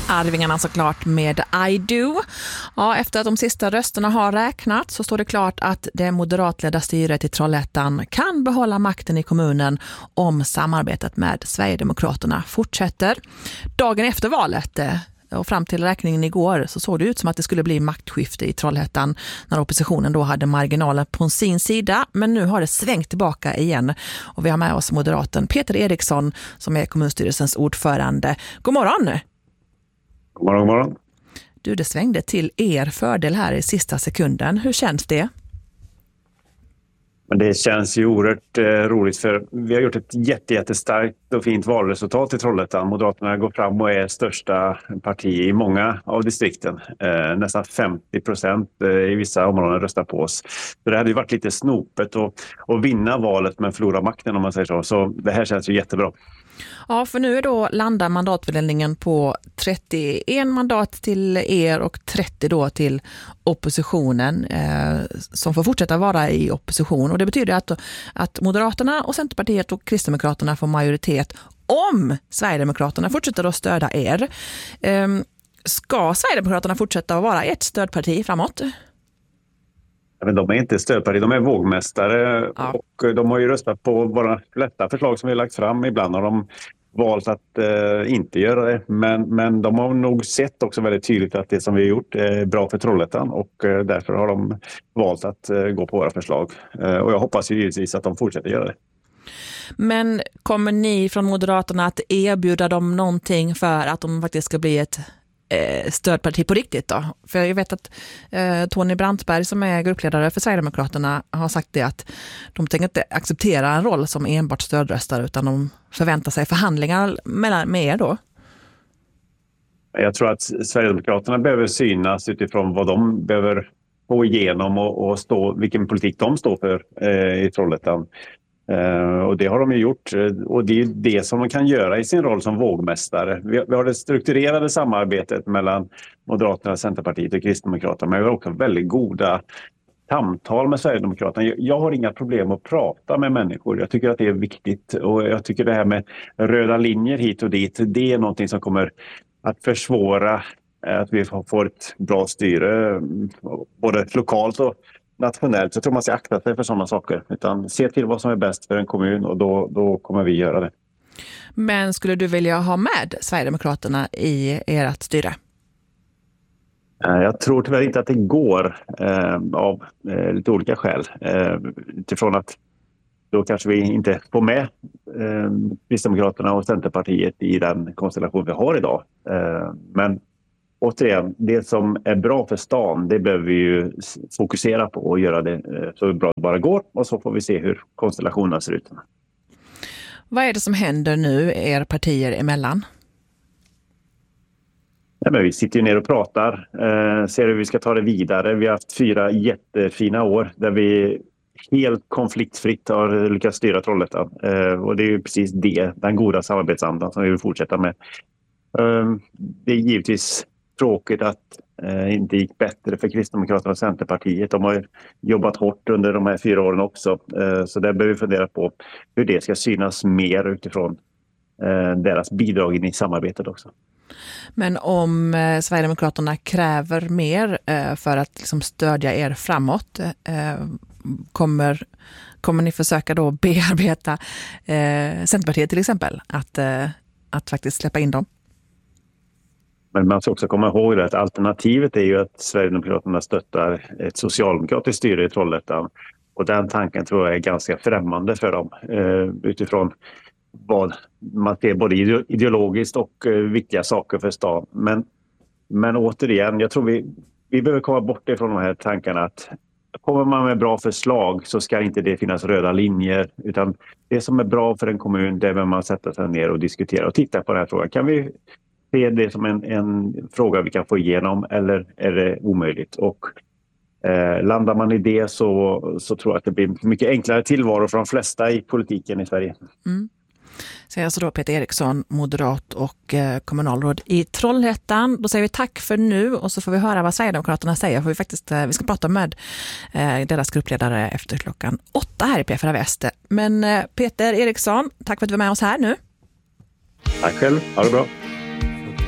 Arvingarna såklart med I Do. Ja, efter att de sista rösterna har räknats så står det klart att det moderatledda styret i Trollhättan kan behålla makten i kommunen om samarbetet med Sverigedemokraterna fortsätter. Dagen efter valet och fram till räkningen igår så såg det ut som att det skulle bli maktskifte i Trollhättan när oppositionen då hade marginaler på sin sida. Men nu har det svängt tillbaka igen och vi har med oss moderaten Peter Eriksson som är kommunstyrelsens ordförande. God morgon! God morgon, god morgon. Du, det svängde till er fördel här i sista sekunden. Hur känns det? Men det känns ju oerhört roligt för vi har gjort ett jättestarkt och fint valresultat i Trollhättan. Moderaterna går fram och är största parti i många av distrikten. Nästan 50% i vissa områden röstar på oss. Så det hade ju varit lite snopet att vinna valet men förlora makten om man säger så. Så det här känns ju jättebra. Ja, för nu då landar mandatfördelningen på 31 mandat till er och 30 då till oppositionen som får fortsätta vara i opposition. Och det betyder att Moderaterna och Centerpartiet och Kristdemokraterna får majoritet om Sverigedemokraterna fortsätter att stödja er. Ska Sverigedemokraterna fortsätta att vara ett stödparti framåt? Men de är inte stödparti, de är vågmästare och de har ju röstat på våra lätta förslag som vi har lagt fram. Ibland har de valt att inte göra det, men de har nog sett också väldigt tydligt att det som vi har gjort är bra för Trollhättan och därför har de valt att gå på våra förslag. Och jag hoppas ju givetvis att de fortsätter göra det. Men kommer ni från Moderaterna att erbjuda dem någonting för att de faktiskt ska bli ett stödparti på riktigt då? För jag vet att Tony Brantberg som är gruppledare för Sverigedemokraterna har sagt det att de tänker inte acceptera en roll som enbart stödröstare utan de förväntar sig förhandlingar med er då. Jag tror att Sverigedemokraterna behöver synas utifrån vad de behöver få igenom och vilken politik de står för i Trollhättan. Och det har de ju gjort och det är det som man kan göra i sin roll som vågmästare. Vi har det strukturerade samarbetet mellan Moderaterna, Centerpartiet och Kristdemokraterna, men vi har också väldigt goda samtal med Sverigedemokraterna. Jag har inga problem att prata med människor. Jag tycker att det är viktigt och jag tycker det här med röda linjer hit och dit, det är någonting som kommer att försvåra att vi får ett bra styre både lokalt och nationellt. Så jag tror man ska akta sig för sådana saker. Utan se till vad som är bäst för en kommun och då kommer vi göra det. Men skulle du vilja ha med Sverigedemokraterna i ert styre? Jag tror tyvärr inte att det går av lite olika skäl. Utifrån att då kanske vi inte får med Kristdemokraterna och Centerpartiet i den konstellation vi har idag. Men återigen, det som är bra för stan, det behöver vi ju fokusera på och göra det så bra det bara går. Och så får vi se hur konstellationerna ser ut. Vad är det som händer nu er partier emellan? Ja, men vi sitter ju ner och pratar, ser hur vi ska ta det vidare. Vi har haft 4 jättefina år där vi helt konfliktfritt har lyckats styra Trollhättan. Och det är ju precis den goda samarbetsandan som vi vill fortsätta med. Det är givetvis tråkigt att inte gick bättre för Kristdemokraterna och Centerpartiet. De har jobbat hårt under de här 4 åren också. Så där behöver vi fundera på hur det ska synas mer utifrån deras bidrag in i samarbetet också. Men om Sverigedemokraterna kräver mer för att liksom stödja er framåt, kommer ni försöka då bearbeta Centerpartiet till exempel att faktiskt släppa in dem? Men man ska också komma ihåg att alternativet är ju att Sverigedemokraterna stöttar ett socialdemokratiskt styre i Trollhättan. Och den tanken tror jag är ganska främmande för dem utifrån vad man ser både ideologiskt och viktiga saker för stan. Men återigen, jag tror vi behöver komma bort ifrån de här tankarna att kommer man med bra förslag så ska inte det finnas röda linjer. Utan det som är bra för en kommun, det behöver man sätta sig ner och diskutera och titta på den här frågan. Kan vi se det som en fråga vi kan få igenom eller är det omöjligt? Och landar man i det så tror jag att det blir mycket enklare tillvaro för de flesta i politiken i Sverige. Mm. Säger alltså då Peter Eriksson, moderat och kommunalråd i Trollhättan. Då säger vi tack för nu och så får vi höra vad Sverigedemokraterna säger. För vi ska prata med deras gruppledare efter 8 här i P4 Väst. Men Peter Eriksson, tack för att du var med oss här nu. Tack själv, ha det bra.